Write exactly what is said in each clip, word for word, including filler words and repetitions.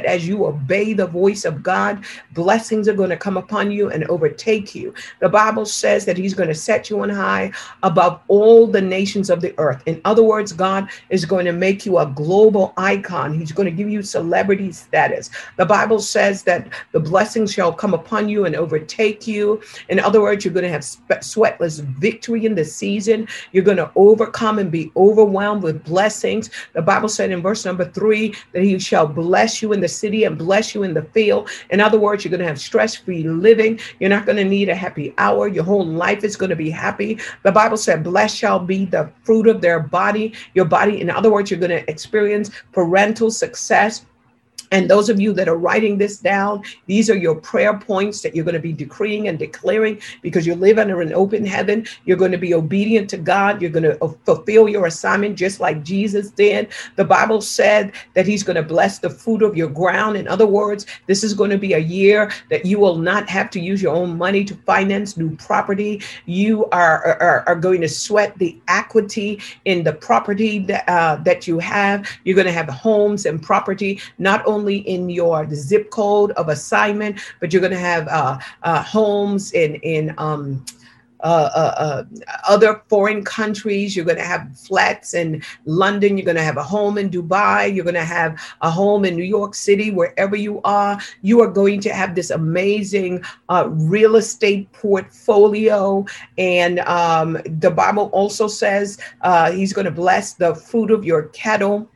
that as you obey the voice of God, blessings are going to come upon you and overtake you. The Bible says that he's going to set you on high above all the nations of the earth. In other words, God is going to make you a global icon. He's going to give you celebrity status. The Bible says that the blessings shall come upon you and overtake you. In other words, you're going to have sweatless victory in this season. You're going to overcome and be overwhelmed with blessings. The Bible said in verse number three that he shall bless you in the city and bless you in the field. In other words, you're going to have stress-free living. You're not going to need a happy hour. Your whole life is going to be happy. The Bible said, blessed shall be the fruit of their body, your body. In other words, you're going to experience parental success. And those of you that are writing this down, these are your prayer points that you're going to be decreeing and declaring, because you live under an open heaven. You're going to be obedient to God. You're going to fulfill your assignment just like Jesus did. The Bible said that he's going to bless the fruit of your ground. In other words, this is going to be a year that you will not have to use your own money to finance new property. You are, are, are going to sweat the equity in the property that, uh, that you have. You're going to have homes and property, not only in your zip code of assignment, but you're going to have uh, uh, homes in in um, uh, uh, uh, other foreign countries. You're going to have flats in London. You're going to have a home in Dubai. You're going to have a home in New York City. Wherever you are, you are going to have this amazing uh, real estate portfolio. And um, the Bible also says uh, he's going to bless the fruit of your cattle.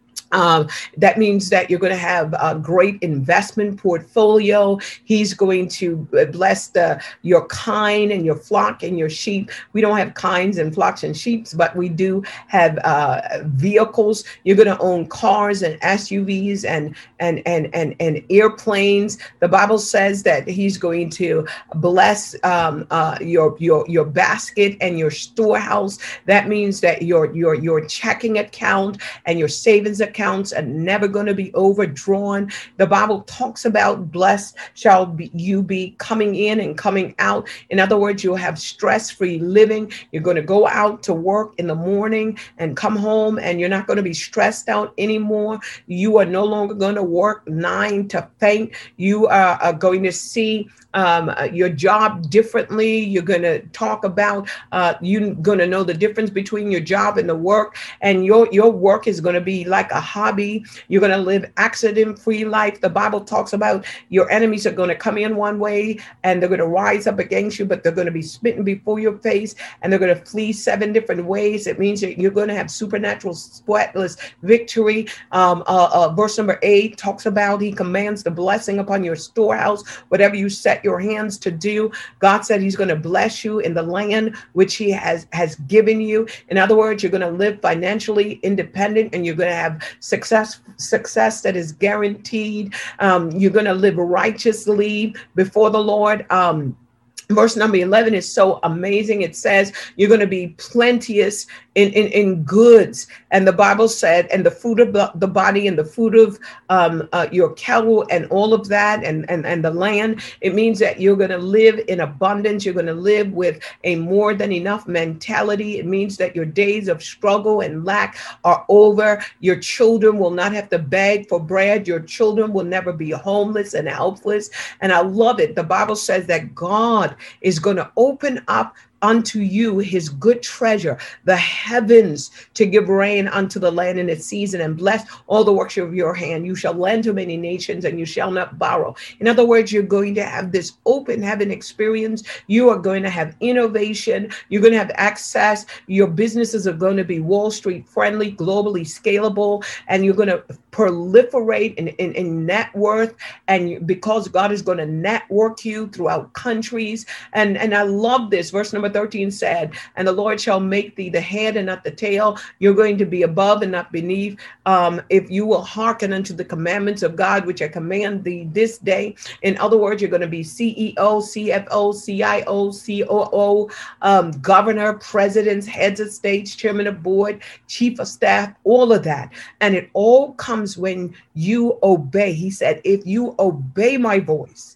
Um, that means that you're going to have a great investment portfolio. He's going to bless the, your kine and your flock and your sheep. We don't have kines and flocks and sheep, but we do have uh, vehicles. You're going to own cars and S U Vs and, and, and, and, and airplanes. The Bible says that he's going to bless um, uh, your, your, your basket and your storehouse. That means that your, your, your checking account and your savings account are never going to be overdrawn. The Bible talks about blessed shall be, you be coming in and coming out. In other words, you'll have stress-free living. You're going to go out to work in the morning and come home, and you're not going to be stressed out anymore. You are no longer going to work nine to faint. You are, are going to see Um, uh, your job differently. You're going to talk about, uh, you're going to know the difference between your job and the work, and your, your work is going to be like a hobby. You're going to live accident-free life. The Bible talks about your enemies are going to come in one way and they're going to rise up against you, but they're going to be smitten before your face and they're going to flee seven different ways. It means that you're going to have supernatural sweatless victory. Um, uh, uh, verse number eight talks about he commands the blessing upon your storehouse, whatever you set your hands to do. God said he's going to bless you in the land which he has, has given you. In other words, you're going to live financially independent and you're going to have success, success that is guaranteed. Um, you're going to live righteously before the Lord. Um, Verse number eleven is so amazing. It says you're going to be plenteous in, in, in goods. And the Bible said, and the fruit of the, the body and the fruit of um, uh, your cattle and all of that and, and, and the land. It means that you're going to live in abundance. You're going to live with a more than enough mentality. It means that your days of struggle and lack are over. Your children will not have to beg for bread. Your children will never be homeless and helpless. And I love it. The Bible says that God is going to open up unto you his good treasure, the heavens, to give rain unto the land in its season, and bless all the works of your hand. You shall lend to many nations and you shall not borrow. In other words, you're going to have this open heaven experience. You are going to have innovation. You're going to have access. Your businesses are going to be Wall Street friendly, globally scalable, and you're going to proliferate in, in, in net worth. And because God is going to network you throughout countries. And, and I love this. Verse number thirteen said, and the Lord shall make thee the head and not the tail. You're going to be above and not beneath. Um, if you will hearken unto the commandments of God, which I command thee this day. In other words, you're going to be C E O, C F O, C I O, C O O, um, governor, presidents, heads of states, chairman of board, chief of staff, all of that. And it all comes when you obey. He said, if you obey my voice,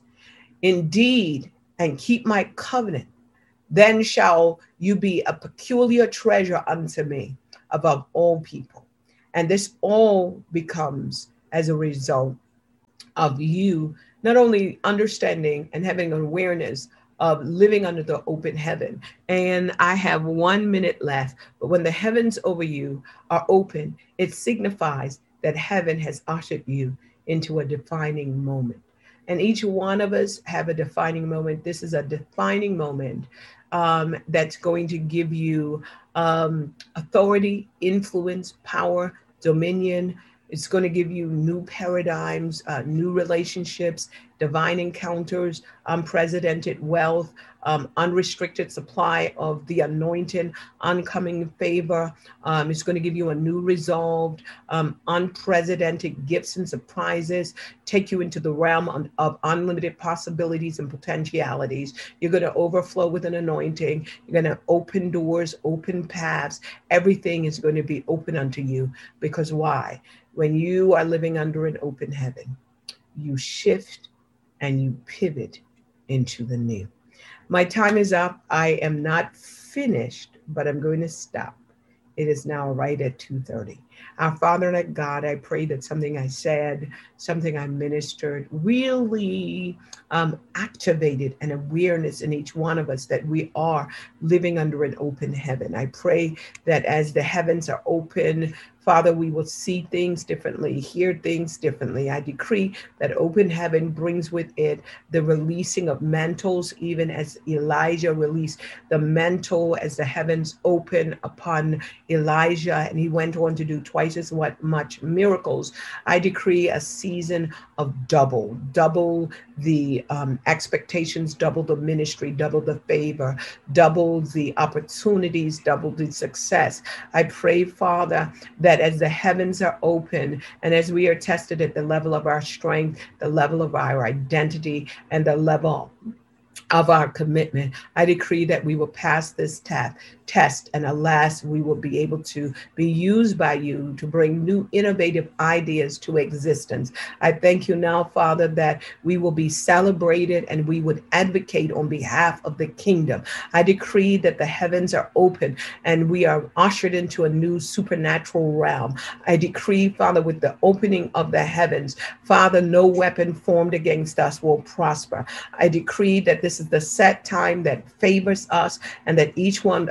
indeed, and keep my covenant, then shall you be a peculiar treasure unto me above all people. And this all becomes as a result of you not only understanding and having an awareness of living under the open heaven. And I have one minute left, but when the heavens over you are open, it signifies that heaven has ushered you into a defining moment. And each one of us have a defining moment. This is a defining moment um, that's going to give you um, authority, influence, power, dominion. It's going to give you new paradigms, uh, new relationships, divine encounters, unprecedented wealth, um, unrestricted supply of the anointing, oncoming favor. Um, it's going to give you a new resolve, um, unprecedented gifts and surprises, take you into the realm of, of unlimited possibilities and potentialities. You're going to overflow with an anointing. You're going to open doors, open paths. Everything is going to be open unto you. Because why? When you are living under an open heaven, you shift and you pivot into the new. My time is up. I am not finished, but I'm going to stop. It is now right at two thirty. Our Father and our God, I pray that something I said, something I ministered, really um, activated an awareness in each one of us that we are living under an open heaven. I pray that as the heavens are open, Father, we will see things differently, hear things differently. I decree that open heaven brings with it the releasing of mantles, even as Elijah released the mantle as the heavens open upon Elijah, and he went on to do twice as what much miracles. I decree a season of double, double the um, expectations, double the ministry, double the favor, double the opportunities, double the success. I pray, Father, that as the heavens are open and as we are tested at the level of our strength, the level of our identity, and the level of our commitment, I decree that we will pass this test, test, and alas, we will be able to be used by you to bring new innovative ideas to existence. I thank you now, Father, that we will be celebrated and we would advocate on behalf of the kingdom. I decree that the heavens are open and we are ushered into a new supernatural realm. I decree, Father, with the opening of the heavens, Father, no weapon formed against us will prosper. I decree that this is the set time that favors us and that each one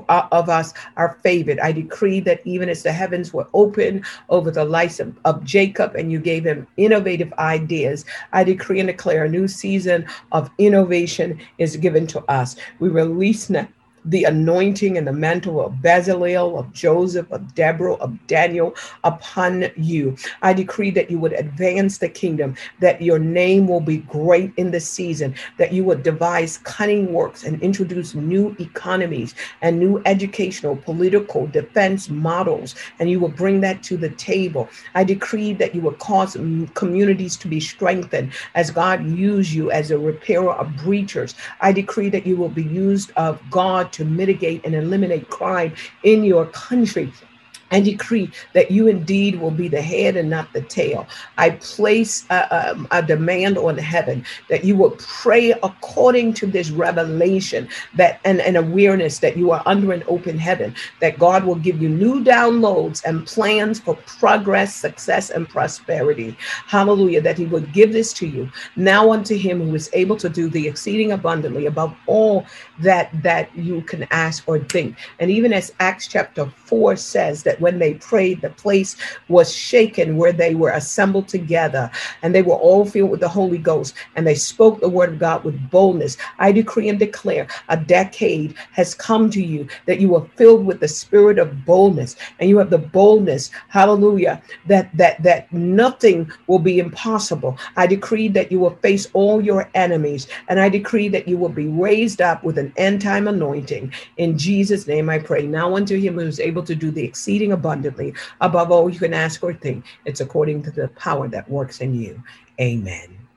of us are favored. I decree that even as the heavens were open over the life of, of Jacob and you gave him innovative ideas, I decree and declare a new season of innovation is given to us. We release now the anointing and the mantle of Bezalel, of Joseph, of Deborah, of Daniel upon you. I decree that you would advance the kingdom, that your name will be great in the season, that you would devise cunning works and introduce new economies and new educational, political, defense models, and you will bring that to the table. I decree that you will cause communities to be strengthened as God use you as a repairer of breachers. I decree that you will be used of God to mitigate and eliminate crime in your country. I decree that you indeed will be the head and not the tail. I place a, um, a demand on heaven that you will pray according to this revelation that and, and awareness that you are under an open heaven, that God will give you new downloads and plans for progress, success, and prosperity. Hallelujah, that he will give this to you. Now unto him who is able to do the exceeding abundantly above all that, that you can ask or think. And even as Acts chapter four says that when they prayed, the place was shaken where they were assembled together, and they were all filled with the Holy Ghost, and they spoke the word of God with boldness. I decree and declare a decade has come to you that you are filled with the spirit of boldness, and you have the boldness, hallelujah, that that that nothing will be impossible. I decree that you will face all your enemies, and I decree that you will be raised up with an end time anointing. In Jesus' name I pray. Now unto him who is able to do the exceeding abundantly above all you can ask or think. It's according to the power that works in you. Amen.